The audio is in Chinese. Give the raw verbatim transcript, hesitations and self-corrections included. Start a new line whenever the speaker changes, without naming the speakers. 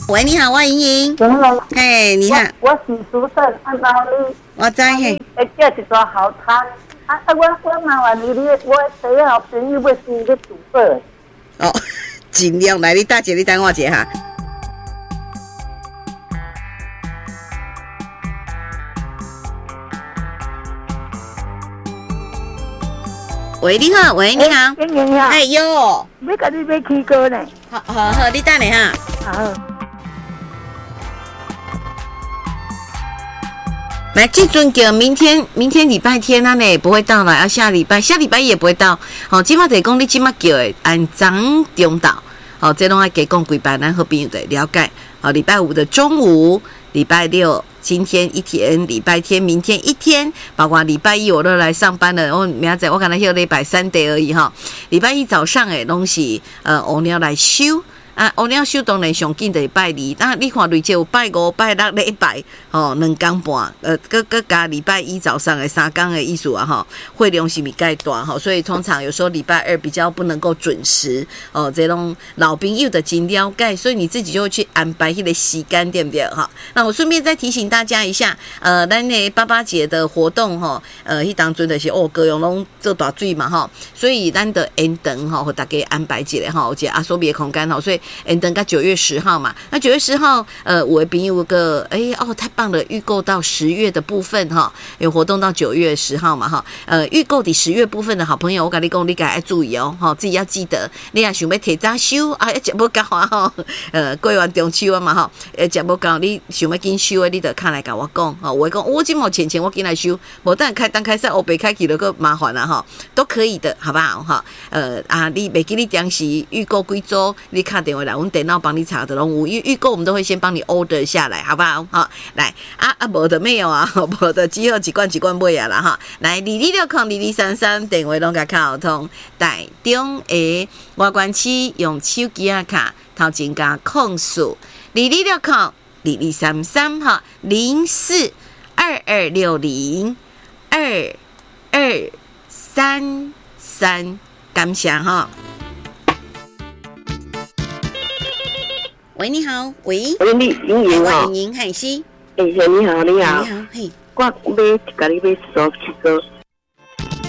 喂，你好，我莹莹。嘿，你好。
我是苏胜，按照你。
我知嘿。
会叫一桌好餐，啊啊！我我麻烦你，你我第一好朋友要先去煮饭。
哦，尽量来，你大姐，你等我一下哈。喂，你好，喂，你好，
莹莹呀，
哎哟，
要甲你买起歌呢。
好好好，你等下哈。
好。
来，这阵叫明天，明天礼拜天啊呢不会到了，啊下礼拜，下礼拜也不会到。好、哦，今麦得讲你今麦叫的安长中岛，好、哦，这拢爱给讲几班，咱好朋友的了解。好、哦，礼拜五的中午，礼拜六。今天一天，礼拜天，明天一天，包括礼拜一我都来上班了。我明仔载我可能休礼拜三day而已哈。礼拜一早上诶，拢是呃，我鸟来收啊，我鸟收当然上紧的拜二，但你看累计有拜五、拜六、礼拜哦，两天半，呃，搁搁加礼拜一早上的三天的意思啊哈，会量是咪介大哈，所以通常有时候礼拜二比较不能够准时哦，这种老朋友的真了解，所以你自己就会去安排迄个时间，对不对哈？那我顺便再提醒大家一下，呃，咱的八八节的活动哈，呃，迄当阵的是哦，各样拢做大水嘛哈，所以咱的延长哈，和大家安排一下哈，而且阿所别空间哈，所以延长到九月十号嘛。那九月十号，呃，我的朋友有个哎哦，太棒了，预购到十月的部分哈，有活动到九月十号嘛哈，呃，预购的十月部分的好朋友，我跟你讲，你该要注意哦，哈，自己要记得，你也想要提早收啊，一食不到啊哈，呃，过完中秋啊嘛哈，一食不到，你想要紧收的，你就看来跟我讲，哈，我讲我今毛钱钱我紧来收，无等开单开赛，我别开起了个麻烦了哈，都可以的，好不好哈？呃啊，你袂记你当时预购几周，你打电话来，我们电脑帮你查的拢有，预预购我们都会先帮你 order 下来，好不好？好，来啊啊，无的没有啊，无的只好一罐一罐买啊啦哈。来，二二六空二二三三电话拢甲卡通，台中的外关区用手机啊卡头前加控数二二六空二二三三哈零四二二六零二二三三，感谢哈。喂，你好，喂，
喂，你莹莹哦，
莹莹，海西，
哎，你好，你好，
你好，嘿，
我买甲你买手机哥，